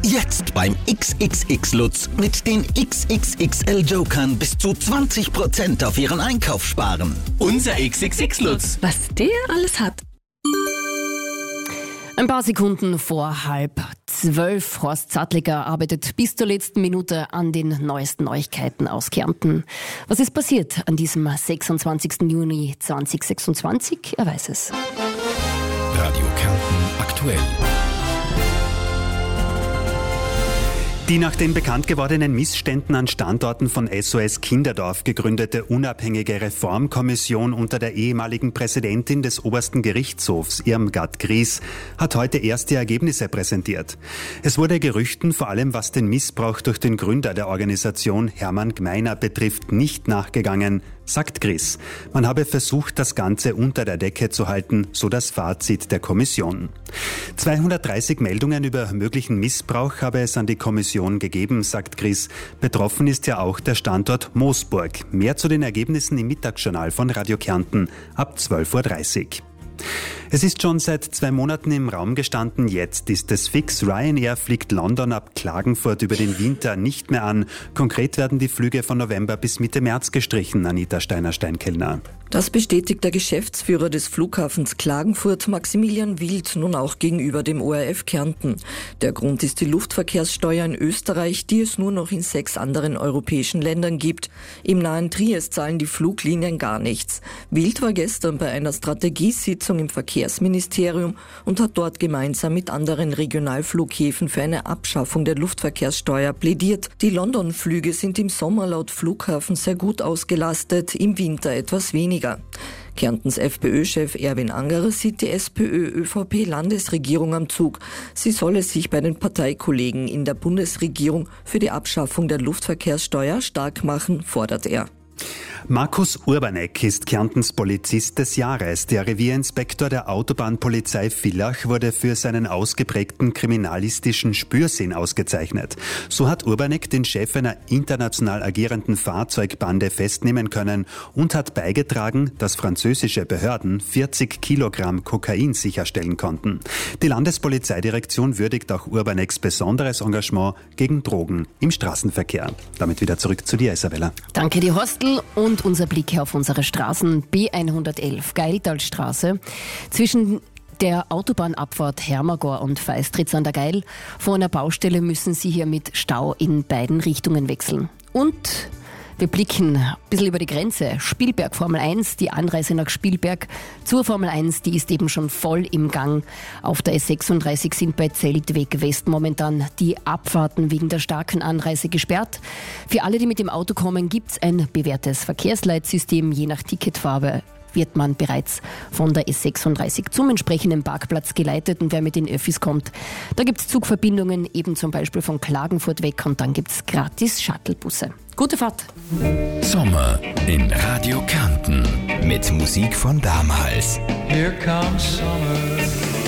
Jetzt beim XXX Lutz mit den XXXL Jokern bis zu 20% auf Ihren Einkauf sparen. Unser XXX Lutz. Was der alles hat. Ein paar Sekunden vor 11:30. Horst Sattliger arbeitet bis zur letzten Minute an den neuesten Neuigkeiten aus Kärnten. Was ist passiert an diesem 26. Juni 2026? Er weiß es. Radio Kärnten aktuell. Die nach den bekannt gewordenen Missständen an Standorten von SOS Kinderdorf gegründete unabhängige Reformkommission unter der ehemaligen Präsidentin des obersten Gerichtshofs, Irmgard Gries, hat heute erste Ergebnisse präsentiert. Es wurde Gerüchten, vor allem was den Missbrauch durch den Gründer der Organisation, Hermann Gmeiner, betrifft, nicht nachgegangen, sagt Gries. Man habe versucht, das Ganze unter der Decke zu halten, so das Fazit der Kommission. 230 Meldungen über möglichen Missbrauch habe es an die Kommission gegeben, sagt Gries. Betroffen ist ja auch der Standort Moosburg. Mehr zu den Ergebnissen im Mittagsjournal von Radio Kärnten ab 12:30 Uhr. Es ist schon seit 2 Monaten im Raum gestanden, jetzt ist es fix. Ryanair fliegt London ab Klagenfurt über den Winter nicht mehr an. Konkret werden die Flüge von November bis Mitte März gestrichen, Anita Steiner-Steinkellner. Das bestätigt der Geschäftsführer des Flughafens Klagenfurt, Maximilian Wild, nun auch gegenüber dem ORF Kärnten. Der Grund ist die Luftverkehrssteuer in Österreich, die es nur noch in 6 anderen europäischen Ländern gibt. Im nahen Triest zahlen die Fluglinien gar nichts. Wild war gestern bei einer Strategiesitzung im Verkehrsministerium und hat dort gemeinsam mit anderen Regionalflughäfen für eine Abschaffung der Luftverkehrssteuer plädiert. Die London-Flüge sind im Sommer laut Flughafen sehr gut ausgelastet, im Winter etwas weniger. Kärntens FPÖ-Chef Erwin Angerer sieht die SPÖ-ÖVP-Landesregierung am Zug. Sie solle sich bei den Parteikollegen in der Bundesregierung für die Abschaffung der Luftverkehrssteuer stark machen, fordert er. Markus Urbanek ist Kärntens Polizist des Jahres. Der Revierinspektor der Autobahnpolizei Villach wurde für seinen ausgeprägten kriminalistischen Spürsinn ausgezeichnet. So hat Urbanek den Chef einer international agierenden Fahrzeugbande festnehmen können und hat beigetragen, dass französische Behörden 40 Kilogramm Kokain sicherstellen konnten. Die Landespolizeidirektion würdigt auch Urbaneks besonderes Engagement gegen Drogen im Straßenverkehr. Damit wieder zurück zu dir, Isabella. Danke dir, Hostel. Und unser Blick auf unsere Straßen. B111 Geiltalstraße. Zwischen der Autobahnabfahrt Hermagor und Feistritz an der Geil. Vor einer Baustelle müssen Sie hier mit Stau in beiden Richtungen wechseln. Und wir blicken ein bisschen über die Grenze. Spielberg Formel 1, die Anreise nach Spielberg zur Formel 1, die ist eben schon voll im Gang. Auf der S36 sind bei Zeltweg West momentan die Abfahrten wegen der starken Anreise gesperrt. Für alle, die mit dem Auto kommen, gibt es ein bewährtes Verkehrsleitsystem. Je nach Ticketfarbe wird man bereits von der S36 zum entsprechenden Parkplatz geleitet. Und wer mit den Öffis kommt, da gibt es Zugverbindungen, eben zum Beispiel von Klagenfurt weg, und dann gibt es gratis Shuttlebusse. Gute Fahrt! Sommer in Radio Kärnten mit Musik von damals. Here comes summer.